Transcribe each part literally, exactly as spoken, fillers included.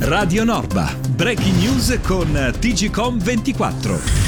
Radio Norba, breaking news con T G Com ventiquattro.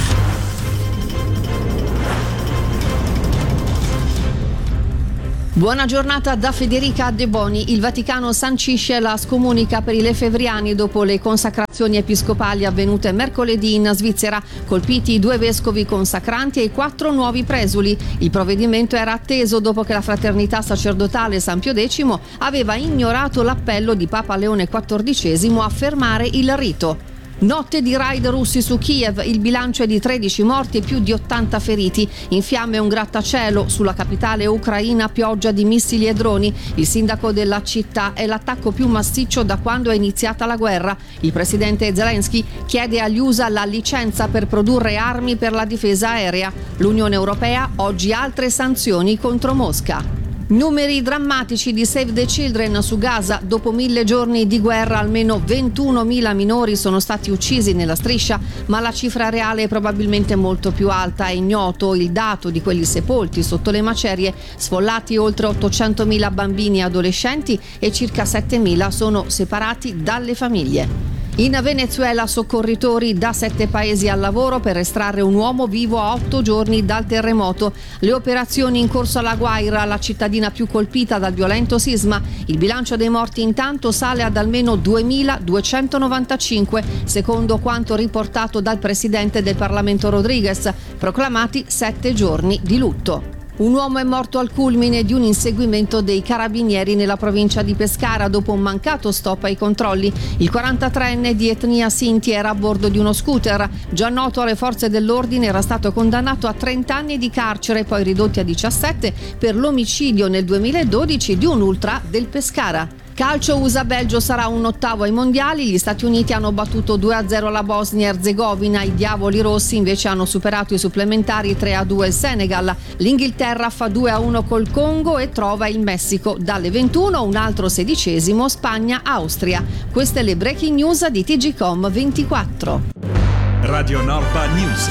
Buona giornata da Federica De Boni. Il Vaticano sancisce la scomunica per i lefebvriani dopo le consacrazioni episcopali avvenute mercoledì in Svizzera, colpiti i due vescovi consacranti e i quattro nuovi presuli. Il provvedimento era atteso dopo che la fraternità sacerdotale San Pio X aveva ignorato l'appello di Papa Leone quattordicesimo a fermare il rito. Notte di raid russi su Kiev, il bilancio è di tredici morti e più di ottanta feriti. In fiamme un grattacielo, sulla capitale ucraina pioggia di missili e droni. Il sindaco della città: è l'attacco più massiccio da quando è iniziata la guerra. Il presidente Zelensky chiede agli U S A la licenza per produrre armi per la difesa aerea. L'Unione Europea oggi altre sanzioni contro Mosca. Numeri drammatici di Save the Children su Gaza. Dopo mille giorni di guerra almeno ventunomila minori sono stati uccisi nella striscia, ma la cifra reale è probabilmente molto più alta. È ignoto il dato di quelli sepolti sotto le macerie. Sfollati oltre ottocentomila bambini e adolescenti e circa settemila sono separati dalle famiglie. In Venezuela soccorritori da sette paesi al lavoro per estrarre un uomo vivo a otto giorni dal terremoto. Le operazioni in corso alla Guaira, la cittadina più colpita dal violento sisma. Il bilancio dei morti intanto sale ad almeno duemiladuecentonovantacinque, secondo quanto riportato dal presidente del Parlamento Rodriguez, proclamati sette giorni di lutto. Un uomo è morto al culmine di un inseguimento dei carabinieri nella provincia di Pescara dopo un mancato stop ai controlli. Il quarantatreenne di etnia Sinti era a bordo di uno scooter. Già noto alle forze dell'ordine, era stato condannato a trenta anni di carcere, poi ridotti a diciassette per l'omicidio nel duemiladodici di un ultra del Pescara. Calcio U S A-Belgio sarà un ottavo ai mondiali. Gli Stati Uniti hanno battuto due a zero la Bosnia-Erzegovina, i Diavoli Rossi invece hanno superato i supplementari tre a due il Senegal. L'Inghilterra fa due a uno col Congo e trova il Messico. Dalle ventuno un altro sedicesimo Spagna-Austria. Queste le breaking news di T G Com ventiquattro. Radio Norba News.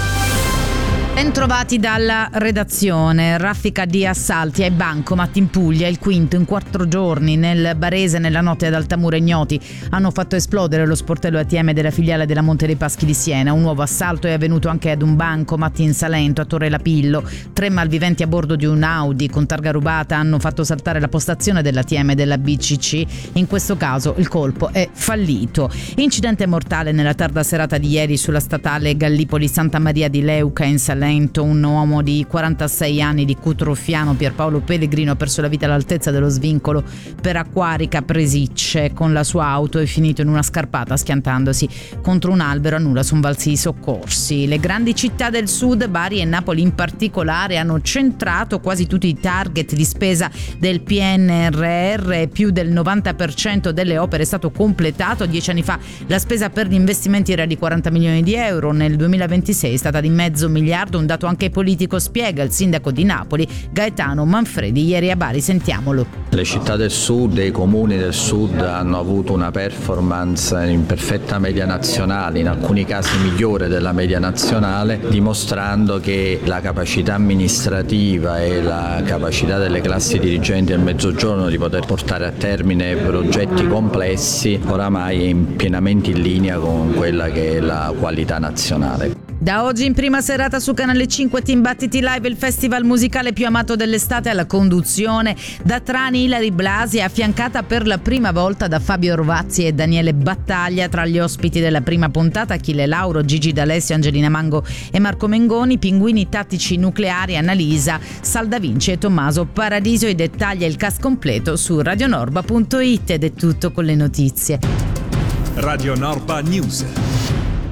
Bentrovati dalla redazione. Raffica di assalti ai bancomat in Puglia, il quinto in quattro giorni. Nel Barese, nella notte ad Altamura, ignoti hanno fatto esplodere lo sportello A T M della filiale della Monte dei Paschi di Siena. Un nuovo assalto è avvenuto anche ad un bancomat in Salento, a Torre Lapillo. Tre malviventi a bordo di un Audi con targa rubata hanno fatto saltare la postazione dell'A T M della B C C. In questo caso il colpo è fallito. Incidente mortale nella tarda serata di ieri sulla statale Gallipoli Santa Maria di Leuca in Salento. Un uomo di quarantasei anni di Cutruffiano, Pierpaolo Pellegrino, ha perso la vita all'altezza dello svincolo per Acquarica Presicce. Con la sua auto è finito in una scarpata schiantandosi contro un albero a Nulla, son valsi i soccorsi. Le grandi città del sud, Bari e Napoli in particolare, hanno centrato quasi tutti i target di spesa del P N R R. Più del novanta per cento delle opere è stato completato. Dieci anni fa la spesa per gli investimenti era di quaranta milioni di euro, nel duemilaventisei è stata di mezzo miliardo. Un dato anche politico, spiega il sindaco di Napoli Gaetano Manfredi ieri a Bari. Sentiamolo. Le città del sud e i comuni del sud hanno avuto una performance in perfetta media nazionale, in alcuni casi migliore della media nazionale, dimostrando che la capacità amministrativa e la capacità delle classi dirigenti del Mezzogiorno di poter portare a termine progetti complessi oramai è pienamente in linea con quella che è la qualità nazionale. Da oggi in prima serata su Canale cinque Team Battiti Live, il festival musicale più amato dell'estate, alla conduzione da Trani Ilari Blasi, affiancata per la prima volta da Fabio Rovazzi e Daniele Battaglia. Tra gli ospiti della prima puntata Achille Lauro, Gigi D'Alessio, Angelina Mango e Marco Mengoni, Pinguini Tattici Nucleari, Annalisa, Salda Vinci e Tommaso Paradiso. I dettagli e il cast completo su radionorba punto it. Ed è tutto con le notizie. Radio Norba News.